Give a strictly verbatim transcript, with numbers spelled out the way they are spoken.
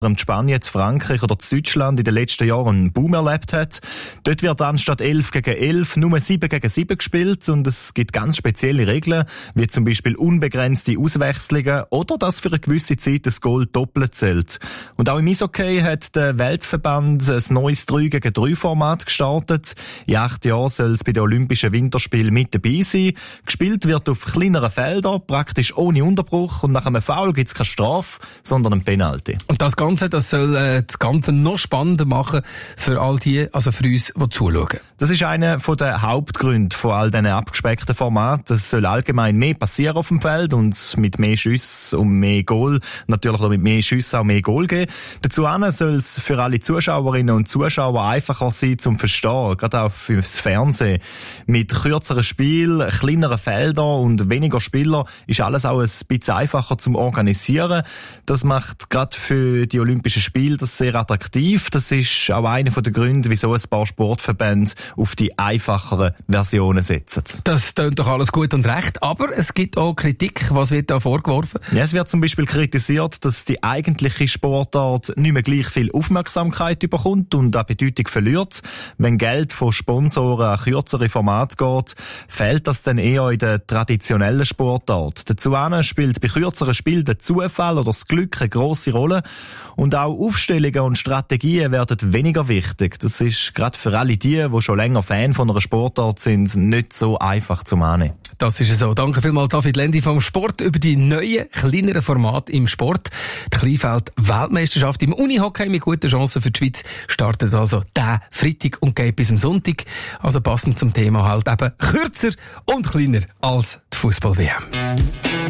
in Spanien, in Frankreich oder in Deutschland in den letzten Jahren einen Boom erlebt hat. Dort wird dann statt elf gegen elf nur sieben gegen sieben gespielt und es gibt ganz spezielle Regeln, wie zum Beispiel unbegrenzte Auswechslungen oder dass für eine gewisse Zeit das Goal doppelt zählt. Und auch im Eishockey hat der Weltverband ein neues drei gegen drei Format gestartet. In acht Jahren soll es bei den Olympischen Winterspielen mit dabei sein. Gespielt wird auf kleineren Feldern, praktisch ohne Unterbruch und nach einem Foul gibt es keine Strafe, sondern ein Penalty. Und das Ganze, das soll äh, das Ganze noch spannender machen für all die, also für uns, die zuschauen. Das ist einer der Hauptgründe von all diesen abgespeckten Formaten. Es soll allgemein mehr passieren auf dem Feld und mit mehr Schüssen und mehr Goal, natürlich auch mit mehr Schüssen auch mehr Goal geben. Dazu soll es für alle Zuschauerinnen und Zuschauer einfacher sein zum Verstehen, gerade auch fürs Fernsehen. Mit kürzeren Spielen, kleineren Feldern und weniger Spieler ist alles auch ein bisschen einfacher zum Organisieren. Das macht gerade für die Olympischen Spiele das sehr attraktiv. Das ist auch einer der Gründe, wieso ein paar Sportverbände auf die einfacheren Versionen setzen. Das klingt doch alles gut und recht, aber es gibt auch Kritik. Was wird da vorgeworfen? Ja, es wird zum Beispiel kritisiert, dass die eigentliche Sportart nicht mehr gleich viel Aufmerksamkeit bekommt und an Bedeutung verliert. Wenn Geld von Sponsoren an kürzere Formate geht, fehlt das dann eher in der traditionellen Sportart. Dazu spielt bei kürzeren Spielen der Zufall oder das Glück eine grosse Rolle und auch Aufstellungen und Strategien werden weniger wichtig. Das ist gerade für alle die, die schon länger Fan von einer Sportart sind, nicht so einfach zu annehmen. Das ist so. Danke vielmals David Lendi vom Sport über die neuen, kleineren Formate im Sport. Die Kleinfeld-Weltmeisterschaft im Unihockey mit guten Chancen für die Schweiz startet also diesen Freitag und geht bis zum Sonntag. Also passend zum Thema halt eben kürzer und kleiner als die Fußball-W M.